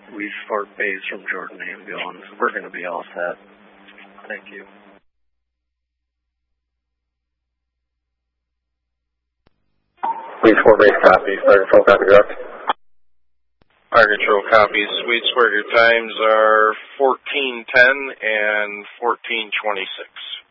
We've Fort Bays from Jordan Ambulance. We're going to be all set. Thank you. Please, Fort Bays copy. Fire control copy direct. Fire control copies. Sweet Square, your times are 14:10 and 14:26.